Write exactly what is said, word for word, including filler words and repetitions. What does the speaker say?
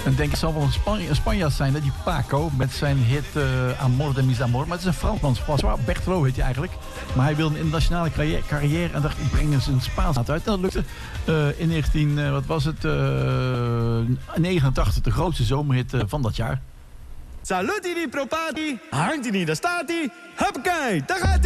Dan denk ik, het zal wel een, Span een Spanjaard zijn, hè, die Paco, met zijn hit uh, Amor de mis amor. Maar het is een Fransman, François Berthelot heet hij eigenlijk. Maar hij wilde een internationale carrière, carrière en dacht, ik breng eens een Spaans uit. En dat lukte uh, in negentien, uh, wat was het, uh, negenentachtig, de grootste zomerhit uh, van dat jaar. Salutini propati, hangt hij niet, daar staat hij. Huppakee, daar gaat hij.